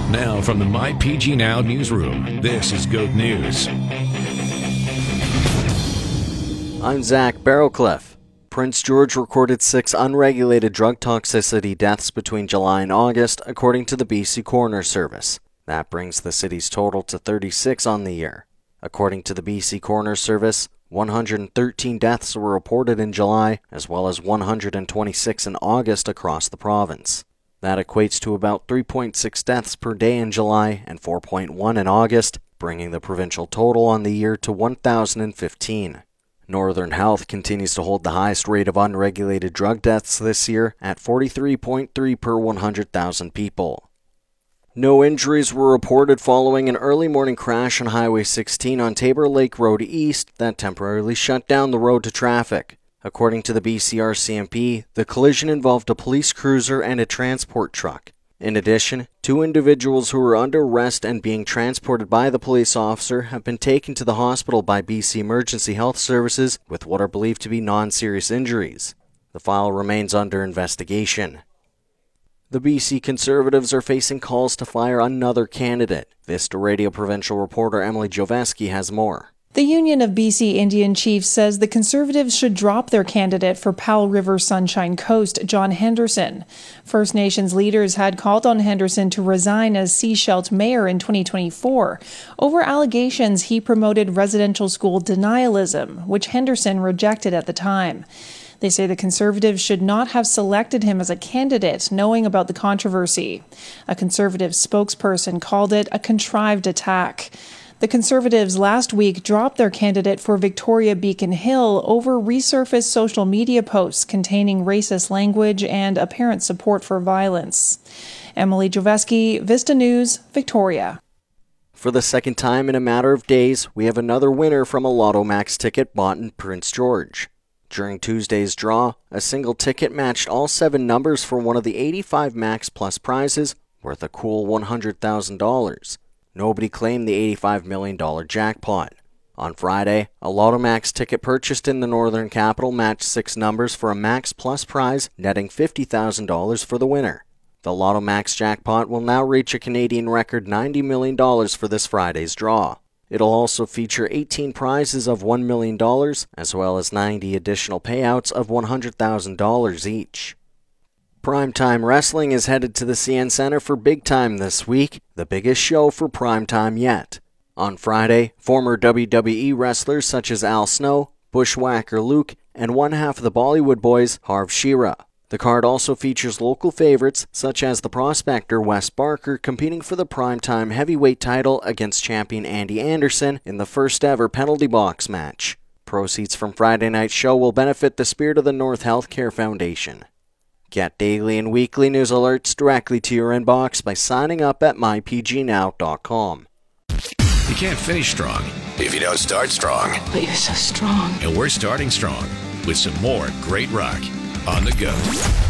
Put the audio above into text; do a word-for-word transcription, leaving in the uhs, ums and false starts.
Now from the My P G Now newsroom, this is Goat News. I'm Zach Barrowcliff. Prince George recorded six unregulated drug toxicity deaths between July and August, according to the B C Coroner Service. That brings the city's total to thirty-six on the year. According to the B C Coroner Service, one hundred thirteen deaths were reported in July, as well as one hundred twenty-six in August across the province. That equates to about three point six deaths per day in July and four point one in August, bringing the provincial total on the year to one thousand fifteen. Northern Health continues to hold the highest rate of unregulated drug deaths this year at forty-three point three per one hundred thousand people. No injuries were reported following an early morning crash on Highway sixteen on Tabor Lake Road East that temporarily shut down the road to traffic. According to the B C R C M P, the collision involved a police cruiser and a transport truck. In addition, two individuals who were under arrest and being transported by the police officer have been taken to the hospital by B C Emergency Health Services with what are believed to be non-serious injuries. The file remains under investigation. The B C Conservatives are facing calls to fire another candidate. Vista Radio provincial reporter Emily Joveski has more. The Union of B C Indian Chiefs says the Conservatives should drop their candidate for Powell River Sunshine Coast, John Henderson. First Nations leaders had called on Henderson to resign as Sechelt mayor in twenty twenty-four over allegations he promoted residential school denialism, which Henderson rejected at the time. They say the Conservatives should not have selected him as a candidate, knowing about the controversy. A Conservative spokesperson called it a contrived attack. The Conservatives last week dropped their candidate for Victoria Beacon Hill over resurfaced social media posts containing racist language and apparent support for violence. Emily Joveski, Vista News, Victoria. For the second time in a matter of days, we have another winner from a Lotto Max ticket bought in Prince George. During Tuesday's draw, a single ticket matched all seven numbers for one of the eighty-five Max Plus prizes, worth a cool one hundred thousand dollars. Nobody claimed the eighty-five million dollars jackpot. On Friday, a Lotto Max ticket purchased in the Northern Capital matched six numbers for a Max Plus prize, netting fifty thousand dollars for the winner. The Lotto Max jackpot will now reach a Canadian record ninety million dollars for this Friday's draw. It'll also feature eighteen prizes of one million dollars, as well as ninety additional payouts of one hundred thousand dollars each. Primetime Wrestling is headed to the C N Center for Big Time this week, the biggest show for primetime yet. On Friday, former W W E wrestlers such as Al Snow, Bushwhacker Luke, and one half of the Bollywood Boys, Harv Shira. The card also features local favorites such as the prospector Wes Barker competing for the primetime heavyweight title against champion Andy Anderson in the first ever penalty box match. Proceeds from Friday night's show will benefit the Spirit of the North Healthcare Foundation. Get daily and weekly news alerts directly to your inbox by signing up at my p g now dot com. You can't finish strong if you don't start strong. But you're so strong. And we're starting strong with some more great rock on the go.